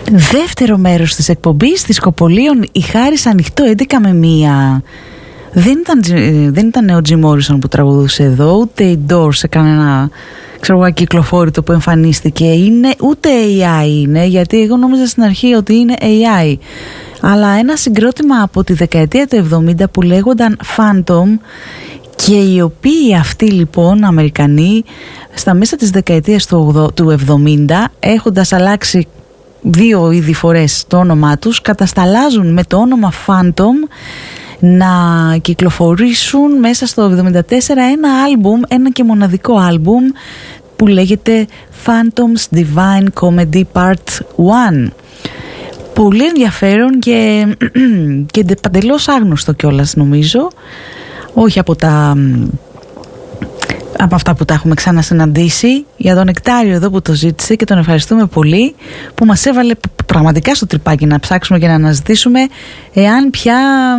Δεύτερο μέρος της εκπομπής της Σκοπολίων, η Χάρις ανοιχτό 11 με 1. Δεν ήταν ο Jim Morrison που τραγουδούσε εδώ, ούτε οι Doors σε κανένα κυκλοφόρητο που εμφανίστηκε. Ούτε AI είναι, γιατί εγώ νόμιζα στην αρχή ότι είναι AI. Αλλά ένα συγκρότημα από τη δεκαετία του 70 που λέγονταν Phantom, και οι οποίοι αυτοί λοιπόν Αμερικανοί στα μέσα της δεκαετίας του 70, έχοντας αλλάξει 2 ήδη φορές το όνομά τους, κατασταλάζουν με το όνομα Phantom να κυκλοφορήσουν μέσα στο 74 ένα άλμπουμ, ένα και μοναδικό άλμπουμ που λέγεται Phantom's Divine Comedy Part 1. Πολύ ενδιαφέρον και παντελώς άγνωστο κιόλας, νομίζω. Όχι από αυτά που τα έχουμε ξανασυναντήσει. Για τον Νεκτάριο εδώ που το ζήτησε και τον ευχαριστούμε πολύ, που μας έβαλε πραγματικά στο τρυπάκι να ψάξουμε και να αναζητήσουμε εάν πια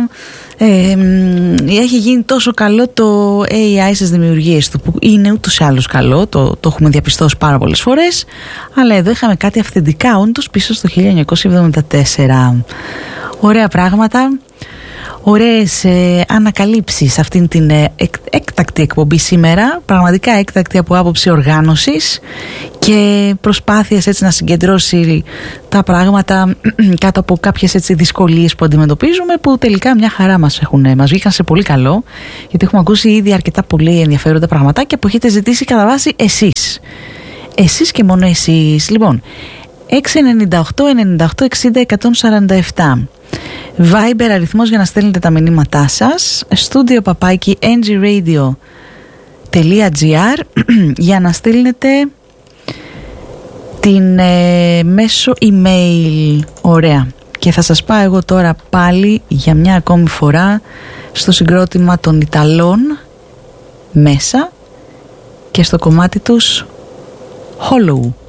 έχει γίνει τόσο καλό το AI στις δημιουργίες του, που είναι ούτως ή άλλως καλό, το έχουμε διαπιστώσει πάρα πολλές φορές, αλλά εδώ είχαμε κάτι αυθεντικά όντως πίσω στο 1974. Ωραία πράγματα, ωραίες ανακαλύψεις αυτήν την έκτακτη εκπομπή σήμερα, πραγματικά έκτακτη από άποψη οργάνωσης και προσπάθειες έτσι να συγκεντρώσει τα πράγματα κάτω από κάποιες έτσι δυσκολίες που αντιμετωπίζουμε, που τελικά μια χαρά μας βγήκαν σε πολύ καλό, γιατί έχουμε ακούσει ήδη αρκετά πολύ ενδιαφέροντα πραγματάκια που έχετε ζητήσει κατά βάση εσείς και μόνο εσείς. Λοιπόν, 698 98 60 147 Viber αριθμός για να στέλνετε τα μηνύματά σας, studio @ngradio.gr για να στέλνετε την μέσω email. Ωραία. Και θα σας πάω εγώ τώρα πάλι για μια ακόμη φορά στο συγκρότημα των Ιταλών μέσα και στο κομμάτι τους Hollow.